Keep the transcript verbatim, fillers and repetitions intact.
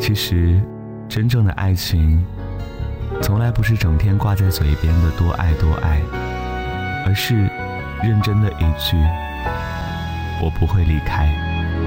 其实真正的爱情从来不是整天挂在嘴边的多爱多爱，而是认真的一句我不会离开。